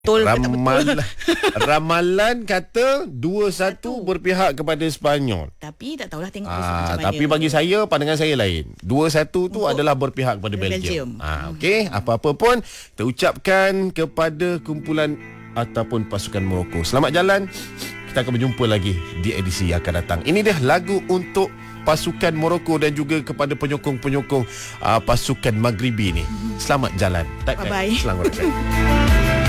betul ke tak betul. Ramalan kata 2-1 berpihak kepada Sepanyol. Tapi tak tahulah, tengok besok macam mana. Tapi bagi saya, pandangan saya lain. 2-1 tu adalah berpihak kepada Belgium. Okey, apa-apa pun kita ucapkan kepada kumpulan ataupun pasukan Morocco, selamat jalan. Kita akan berjumpa lagi di edisi yang akan datang. Ini dia lagu untuk pasukan Morocco dan juga kepada penyokong-penyokong pasukan Maghribi ni. Selamat jalan. Bye-bye. Selamat jalan.